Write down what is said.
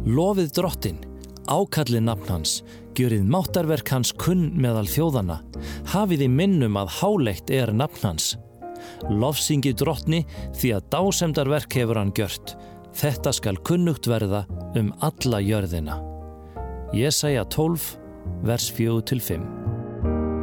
Lofið Drottinn, ákallið nafn hans, gjörið máttarverk hans kunn meðal þjóðanna, hafið í minnum að háleitt nafn hans. Lofsyngið Drottni því að dásemdarverk hefur hann gjört, þetta skal kunnugt verða alla jörðina. Jesaja 12, vers 4-5.